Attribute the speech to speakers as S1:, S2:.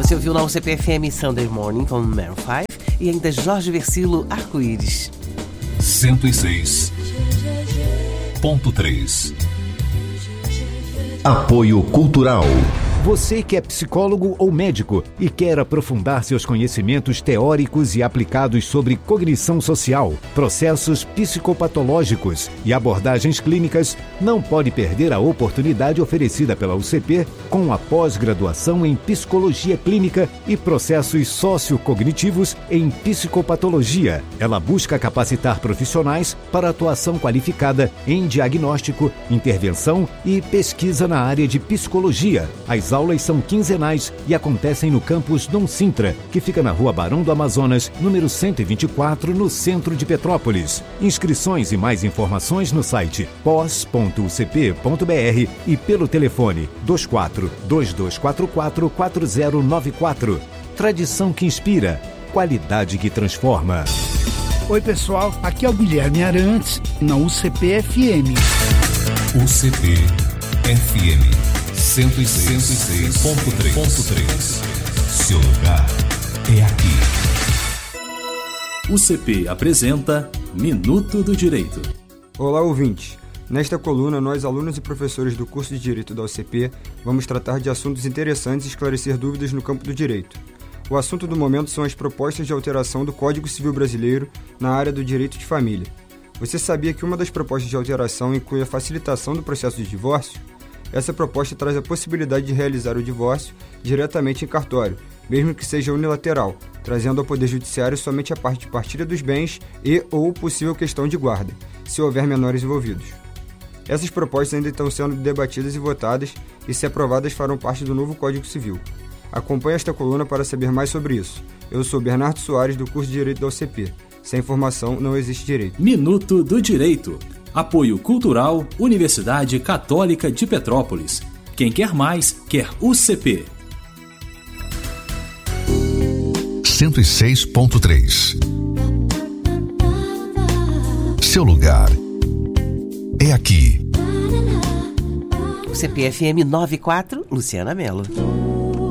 S1: Você ouviu na UCP-FM Sunday Morning com Maroon 5 e ainda Jorge Versilo, Arco-Íris.
S2: 106.3
S3: Apoio Cultural. Você que é psicólogo ou médico e quer aprofundar seus conhecimentos teóricos e aplicados sobre cognição social, processos psicopatológicos e abordagens clínicas, não pode perder a oportunidade oferecida pela UCP com a pós-graduação em Psicologia Clínica e Processos Sociocognitivos em Psicopatologia. Ela busca capacitar profissionais para atuação qualificada em diagnóstico, intervenção e pesquisa na área de psicologia. As aulas são quinzenais e acontecem no campus Dom Sintra, que fica na Rua Barão do Amazonas, número 124, no centro de Petrópolis. Inscrições e mais informações no site pos.ucp.br e pelo telefone 24-2244-4094. Tradição que inspira, qualidade que transforma.
S4: Oi pessoal, aqui é o Guilherme Arantes, na UCP-FM.
S2: UCP-FM 106.3. Seu lugar é aqui.
S5: UCP apresenta Minuto do Direito.
S6: Olá, ouvintes. Nesta coluna, nós, alunos e professores do curso de Direito da UCP, vamos tratar de assuntos interessantes e esclarecer dúvidas no campo do direito. O assunto do momento são as propostas de alteração do Código Civil Brasileiro na área do direito de família. Você sabia que uma das propostas de alteração inclui a facilitação do processo de divórcio? Essa proposta traz a possibilidade de realizar o divórcio diretamente em cartório, mesmo que seja unilateral, trazendo ao Poder Judiciário somente a parte de partilha dos bens e ou possível questão de guarda, se houver menores envolvidos. Essas propostas ainda estão sendo debatidas e votadas e, se aprovadas, farão parte do novo Código Civil. Acompanhe esta coluna para saber mais sobre isso. Eu sou Bernardo Soares, do curso de Direito da UCP. Sem informação, não existe direito.
S5: Minuto do Direito. Apoio Cultural, Universidade Católica de Petrópolis. Quem quer mais, quer UCP.
S2: 106.3. Seu lugar é aqui.
S1: UCP-FM 94, Luciana Mello.